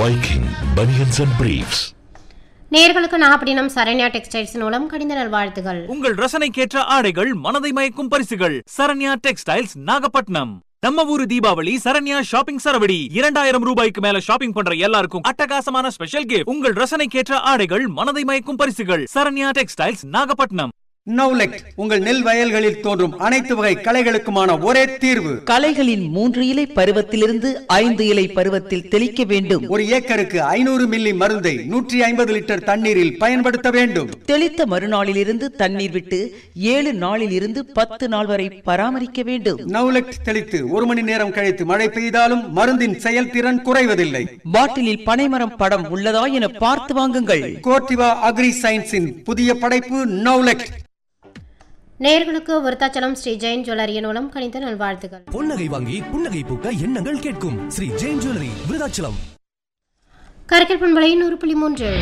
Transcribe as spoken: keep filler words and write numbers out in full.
Viking Bunions and Briefs. நேயர்களுக்கு Nagapattinam Saranya textiles மூலம் கடிந்த நல்வாழ்த்துகள். உங்கள் ரசனைக்கேற்ற ஆடைகள், மனதை மயக்கும் பரிசுகள். சரண்யா டெக்ஸ்டைல்ஸ், நாகப்பட்டினம். நம்ம ஊரு தீபாவளி சரண்யா ஷாப்பிங் சரவடி. இரண்டாயிரம் ரூபாய்க்கு மேல ஷாப்பிங் பண்ற எல்லாருக்கும் அட்டகாசமான ஸ்பெஷல் கிஃப்ட். உங்கள் ரசனைக்கேற்ற ஆடைகள், மனதை மயக்கும் பரிசுகள். சரண்யா டெக்ஸ்டைல்ஸ், நாகப்பட்டினம். நௌலெக்ட் உங்கள் நெல் வயல்களில் தோன்றும் அனைத்து வகை களைகளுக்குமான ஒரே தீர்வு. களைகளின் மூன்று இலை பருவத்திலிருந்து ஐந்து இலை பருவத்தில் தெளிக்க வேண்டும். ஒரு ஏக்கருக்கு ஐநூறு மில்லி மருந்தை நூற்றி ஐம்பது லிட்டர் தண்ணீரில் பயன்படுத்த வேண்டும். தெளித்த மறுநாளில் இருந்து தண்ணீர் விட்டு ஏழு நாளில் இருந்து பத்து நாள் வரை பராமரிக்க வேண்டும். நௌலெக்ட் தெளித்து ஒரு மணி நேரம் கழித்து மழை பெய்தாலும் மருந்தின் செயல்திறன் குறைவதில்லை. பாட்டிலில் பனைமரம் படம் உள்ளதா என பார்த்து வாங்குங்கள். கோர்டிவா அக்ரி சயின்ஸின் புதிய படைப்பு நௌலெக்ட். நேயர்களுக்கு விருத்தாச்சலம் ஸ்ரீ ஜெயின் ஜுவல்லரி மூலம் கணித நல்வாழ்த்துகள். பொன்னகை வாங்கி புன்னகை பூக்க எண்ணங்கள் கேட்கும் ஸ்ரீ ஜெயின் ஜுவல்லரி விருத்தாச்சலம். கரைக்கல் பண்பலை நூறு புள்ளி மூன்று.